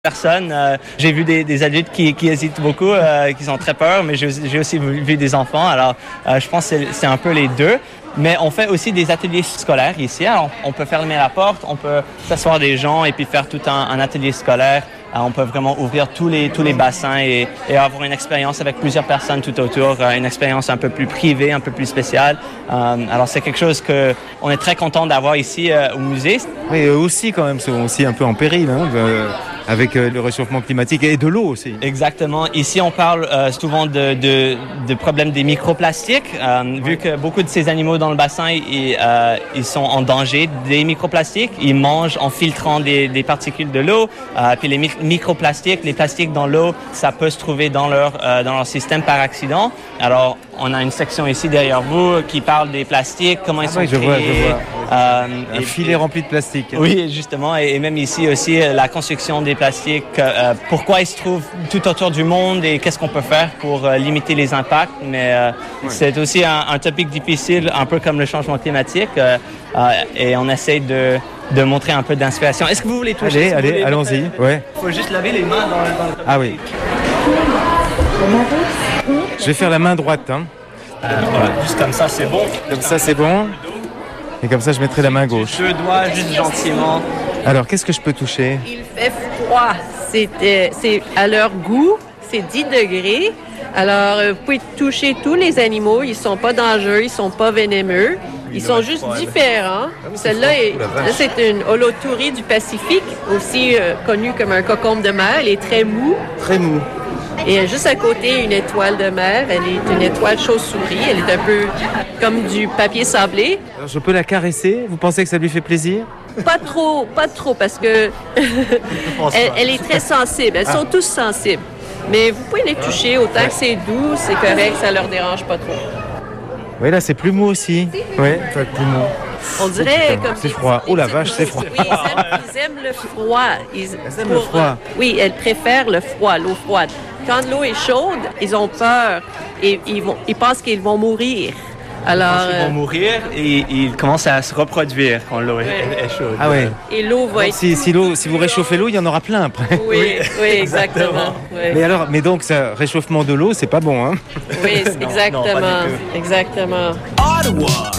Personnes. J'ai vu des adultes qui hésitent beaucoup, qui ont très peur, mais j'ai aussi vu des enfants. Alors, je pense que c'est un peu les deux. Mais on fait aussi des ateliers scolaires ici. Alors, on peut fermer la porte, on peut s'asseoir des gens et puis faire tout un atelier scolaire. On peut vraiment ouvrir tous les bassins et avoir une expérience avec plusieurs personnes tout autour, une expérience un peu plus privée, un peu plus spéciale. Alors, c'est quelque chose qu'on est très content d'avoir ici au musée. Mais eux aussi, quand même, sont aussi un peu en péril, hein, avec le réchauffement climatique et de l'eau aussi. Exactement. Ici, on parle souvent de problèmes des microplastiques. Vu que beaucoup de ces animaux dans le bassin, ils sont en danger des microplastiques. Ils mangent en filtrant des particules de l'eau. Puis les microplastiques, les plastiques dans l'eau, ça peut se trouver dans leur système par accident. Alors, on a une section ici derrière vous qui parle des plastiques, comment ils sont créés. Je vois. Un filet rempli de plastique. Oui, justement. Et même ici aussi, la construction des plastiques, pourquoi ils se trouvent tout autour du monde et qu'est-ce qu'on peut faire pour limiter les impacts. Mais c'est aussi un topic difficile, un peu comme le changement climatique. Et on essaie de montrer un peu d'inspiration. Est-ce que vous voulez toucher? Allez, allons-y. Ouais. Il faut juste laver les mains dans le... Ah oui. Je vais faire la main droite. Hein. Voilà, juste comme ça, c'est bon. Comme ça, c'est bon. Et comme ça, je mettrai la main gauche. Deux doigts, juste gentiment. Alors, qu'est-ce que je peux toucher? Il fait froid. C'est à leur goût. C'est 10 degrés. Alors, vous pouvez toucher tous les animaux. Ils ne sont pas dangereux, ils ne sont pas vénémeux. Ils sont juste différents. Celle-là, c'est une holothurie du Pacifique, aussi connue comme un cocombe de mer. Elle est très mou. Très mou. Et juste à côté, une étoile de mer. Elle est une étoile chauve-souris. Elle est un peu comme du papier sablé. Alors, je peux la caresser? Vous pensez que ça lui fait plaisir? Pas trop, parce que elle est très sensible. Elles sont tous sensibles. Mais vous pouvez les toucher autant que c'est doux, c'est correct, ça leur dérange pas trop. Oui, là, c'est plus mou aussi. Oui, ça plus mou. On dirait comme... C'est froid. Oh la vache, c'est froid. Oui, ils aiment le froid. Ils aiment le froid. Oui, elles préfèrent le froid, l'eau froide. Quand l'eau est chaude, ils ont peur et ils pensent qu'ils vont mourir. Alors, ils vont mourir et ils commencent à se reproduire quand l'eau est chaude. Ah ouais. Et l'eau va être... Si vous réchauffez l'eau, il y en aura plein après. Oui, exactement. Oui. Mais donc, ça, réchauffement de l'eau, c'est pas bon, hein? Oui, exactement. Non, exactement. Ottawa.